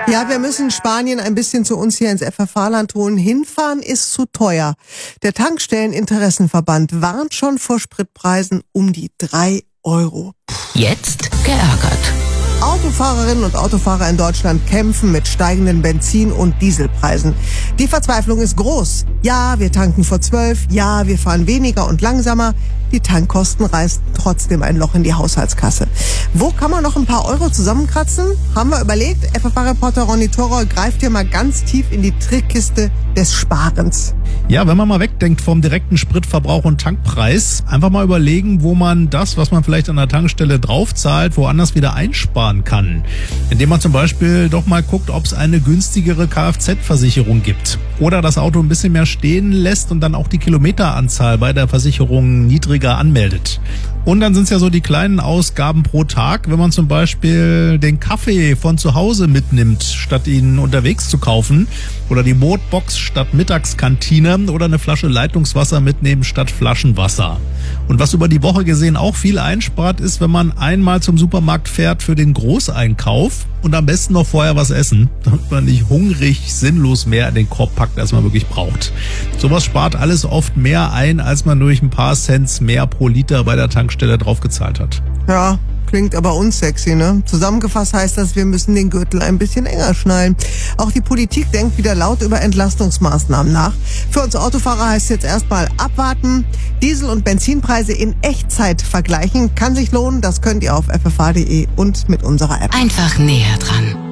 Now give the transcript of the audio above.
Ja, wir müssen Spanien ein bisschen zu uns hier ins FFH-Land holen. Hinfahren ist zu teuer. Der Tankstelleninteressenverband warnt schon vor Spritpreisen um die 3 €. Jetzt geärgert. Autofahrerinnen und Autofahrer in Deutschland kämpfen mit steigenden Benzin- und Dieselpreisen. Die Verzweiflung ist groß. Ja, wir tanken vor 12. Ja, wir fahren weniger und langsamer. Die Tankkosten reißen trotzdem ein Loch in die Haushaltskasse. Wo kann man noch ein paar Euro zusammenkratzen? Haben wir überlegt. FFH-Reporter Ronny Thorau greift hier mal ganz tief in die Trickkiste des Sparens. Ja, wenn man mal wegdenkt vom direkten Spritverbrauch und Tankpreis, einfach mal überlegen, wo man das, was man vielleicht an der Tankstelle draufzahlt, woanders wieder einsparen kann. Indem man zum Beispiel doch mal guckt, ob es eine günstigere Kfz-Versicherung gibt. Oder das Auto ein bisschen mehr stehen lässt und dann auch die Kilometeranzahl bei der Versicherung niedriger anmeldet. Und dann sind es ja so die kleinen Ausgaben pro Tag, wenn man zum Beispiel den Kaffee von zu Hause mitnimmt, statt ihn unterwegs zu kaufen. Oder die Brotbox statt Mittagskantine oder eine Flasche Leitungswasser mitnehmen statt Flaschenwasser. Und was über die Woche gesehen auch viel einspart, ist, wenn man einmal zum Supermarkt fährt für den Großeinkauf und am besten noch vorher was essen, damit man nicht hungrig sinnlos mehr in den Korb packt, als man wirklich braucht. Sowas spart alles oft mehr ein, als man durch ein paar Cents mehr pro Liter bei der Tankstelle draufgezahlt hat. Ja, klingt aber unsexy, ne? Zusammengefasst heißt das, wir müssen den Gürtel ein bisschen enger schnallen. Auch die Politik denkt wieder laut über Entlastungsmaßnahmen nach. Für uns Autofahrer heißt es jetzt erstmal abwarten, Diesel- und Benzinpreise in Echtzeit vergleichen. Kann sich lohnen, das könnt ihr auf ffh.de und mit unserer App. Einfach näher dran.